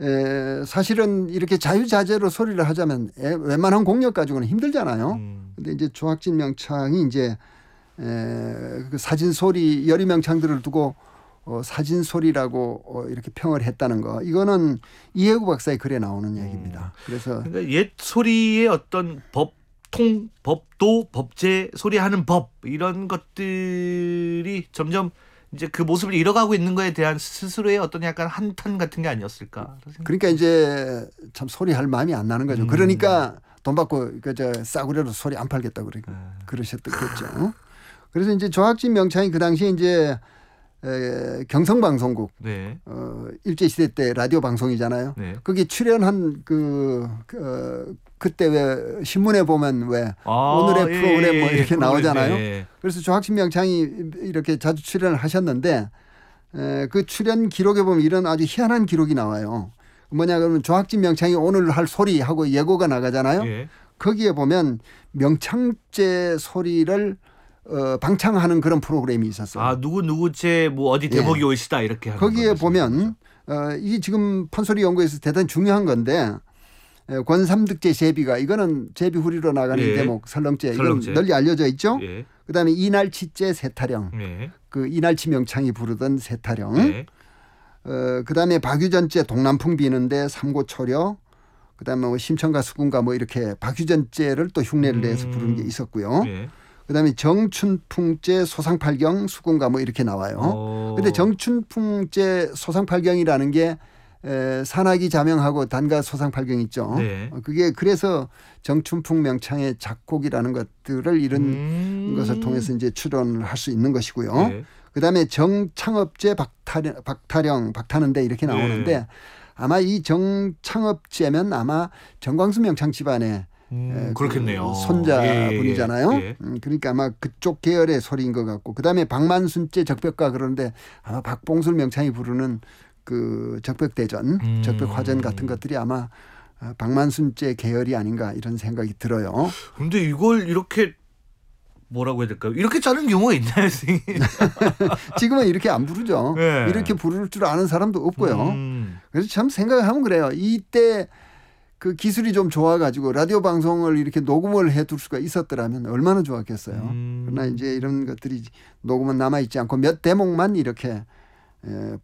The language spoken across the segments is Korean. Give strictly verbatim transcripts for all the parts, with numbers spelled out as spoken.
에, 사실은 이렇게 자유자재로 소리를 하자면 에, 웬만한 공력 가지고는 힘들잖아요. 음. 근데 이제 조학진 명창이 이제 에, 그 사진 소리 여리 명창들을 두고 어, 사진 소리라고 어, 이렇게 평을 했다는 거. 이거는 이해구 박사의 글에 나오는 얘기입니다. 그래서 그러니까 옛 소리의 어떤 법, 통, 법도, 법제, 소리하는 법 이런 것들이 점점 이제 그 모습을 잃어가고 있는 거에 대한 스스로의 어떤 약간 한탄 같은 게 아니었을까. 그러니까 이제 참 소리할 마음이 안 나는 거죠. 음. 그러니까 돈 받고 그저 싸구려로 소리 안 팔겠다고 그러, 아. 그러셨겠죠. 그래서 이제 조학진 명창이 그 당시에 이제 에, 경성방송국 네. 어, 일제시대 때 라디오 방송이잖아요. 네. 거기 출연한 그, 그 어, 그때 왜 신문에 보면 왜 아, 오늘의 예, 프로그램 예, 뭐 이렇게 예, 나오잖아요. 예. 그래서 조학진 명창이 이렇게 자주 출연을 하셨는데 에, 그 출연 기록에 보면 이런 아주 희한한 기록이 나와요. 뭐냐 그러면 조학진 명창이 오늘 할 소리하고 예고가 나가잖아요. 예. 거기에 보면 명창제 소리를 어, 방창하는 그런 프로그램이 있었어요. 아 누구 누구제 뭐 어디 대목이 예. 올시다 이렇게 하는 거기에 보면 어, 이게 지금 판소리 연구에서 대단히 중요한 건데 권삼득제 제비가 이거는 제비 후리로 나가는 예. 대목 설렁제, 설렁제. 이건 널리 알려져 있죠. 예. 그다음에 이날치제 세타령 예. 그 이날치 명창이 부르던 세타령. 예. 어, 그다음에 박유전제 동남풍 비는데 삼고초려. 그다음에 뭐 심청가 수군가 뭐 이렇게 박유전제를 또 흉내를 내서 부르는 게 있었고요. 예. 그다음에 정춘풍제 소상팔경 수군가 뭐 이렇게 나와요. 그런데 정춘풍제 소상팔경이라는 게 에, 산악이 자명하고 단가 소상팔경 있죠. 네. 그게 그래서 정춘풍 명창의 작곡이라는 것들을 이런 음. 것을 통해서 이제 출연을 할 수 있는 것이고요. 네. 그다음에 정창업제 박타령, 박타령 박타는데 이렇게 나오는데 네. 아마 이 정창업제면 아마 정광수 명창 집안의 음, 그렇겠네요. 그 손자분이잖아요. 예, 예. 음, 그러니까 아마 그쪽 계열의 소리인 것 같고 그다음에 박만순제 적벽가 그러는데 아마 박봉술 명창이 부르는 그 적벽대전, 음. 적벽화전 같은 것들이 아마 박만순제 계열이 아닌가 이런 생각이 들어요. 근데 이걸 이렇게 뭐라고 해야 될까요? 이렇게 자른 경우가 있나요, 선생님? 지금은 이렇게 안 부르죠. 네. 이렇게 부를 줄 아는 사람도 없고요. 음. 그래서 참 생각을 하면 그래요. 이때 그 기술이 좀 좋아가지고 라디오 방송을 이렇게 녹음을 해둘 수가 있었더라면 얼마나 좋았겠어요. 음. 그러나 이제 이런 것들이 녹음은 남아있지 않고 몇 대목만 이렇게 에,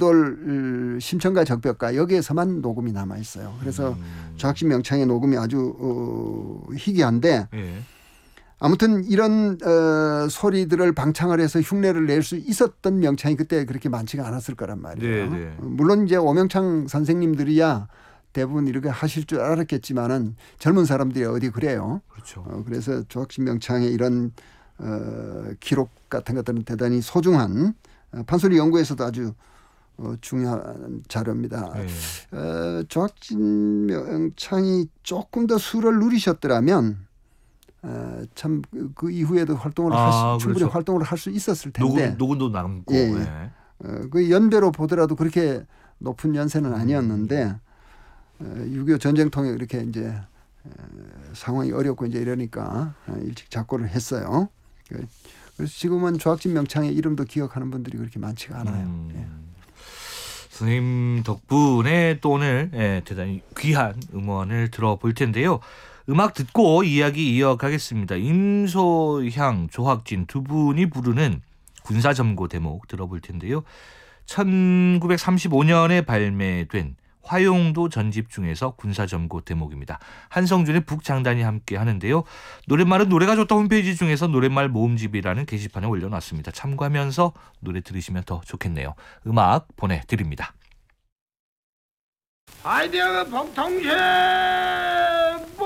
포리돌 심청가 적벽가 여기에서만 녹음이 남아있어요. 그래서 음. 조학진 명창의 녹음이 아주 어, 희귀한데 예. 아무튼 이런 어, 소리들을 방창을 해서 흉내를 낼 수 있었던 명창이 그때 그렇게 많지가 않았을 거란 말이에요. 네, 네. 물론 이제 오명창 선생님들이야 대부분 이렇게 하실 줄 알았겠지만은 젊은 사람들이 어디 그래요. 그렇죠. 어, 그래서 조학진 명창의 이런 어, 기록 같은 것들은 대단히 소중한 어, 판소리 연구에서도 아주 어, 중요한 자료입니다. 네. 어, 조학진 명창이 조금 더 수를 누리셨더라면 어, 참 그 이후에도 활동을 아, 할 수, 충분히 그렇죠. 활동을 할 수 있었을 텐데 녹음, 녹음도 남고. 예, 예. 네. 어, 그 연배로 보더라도 그렇게 높은 연세는 아니었는데 어, 육이오 전쟁 통해 이렇게 이제 어, 상황이 어렵고 이제 이러니까 어, 일찍 작고를 했어요. 그래서 지금은 조학진 명창의 이름도 기억하는 분들이 그렇게 많지가 않아요. 음. 예. 선생님 덕분에 또 오늘 예, 대단히 귀한 음원을 들어볼 텐데요. 음악 듣고 이야기 이어가겠습니다. 임소향, 조학진 두 분이 부르는 군사점고 대목 들어볼 텐데요. 천구백삼십오 년에 발매된 화용도 전집 중에서 군사점고 대목입니다. 한성준의 북장단이 함께 하는데요. 노랫말은 노래가 좋다 홈페이지 중에서 노랫말 모음집이라는 게시판에 올려놨습니다. 참고하면서 노래 들으시면 더 좋겠네요. 음악 보내드립니다. 아이디어가 봉통신